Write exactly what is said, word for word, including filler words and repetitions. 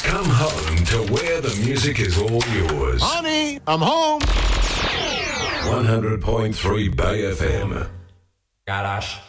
Come home to where the music is all yours. Honey, I'm home. one hundred point three Bay F M. Garage.